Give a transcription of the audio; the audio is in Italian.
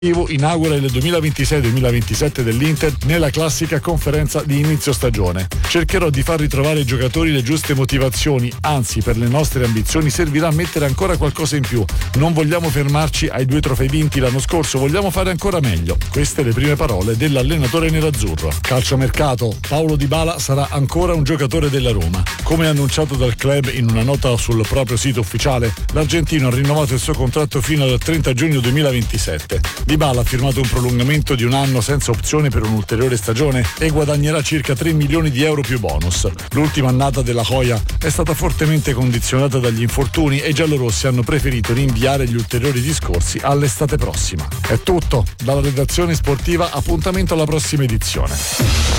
inaugura il 2026-2027 dell'Inter nella classica conferenza di inizio stagione. Cercherò di far ritrovare ai giocatori le giuste motivazioni, anzi per le nostre ambizioni servirà mettere ancora qualcosa in più. Non vogliamo fermarci ai 2 trofei vinti l'anno scorso, vogliamo fare ancora meglio. Queste le prime parole dell'allenatore nerazzurro. Calciomercato: Paulo Dybala sarà ancora un giocatore della Roma. Come annunciato dal club in una nota sul proprio sito ufficiale, l'argentino ha rinnovato il suo contratto fino al 30 giugno 2027. Dybala ha firmato un prolungamento di 1 anno senza opzione per un'ulteriore stagione e guadagnerà circa 3 milioni di euro più bonus. L'ultima annata della Joya è stata fortemente condizionata dagli infortuni e i giallorossi hanno preferito rinviare gli ulteriori discorsi all'estate prossima. È tutto dalla redazione sportiva, appuntamento alla prossima edizione.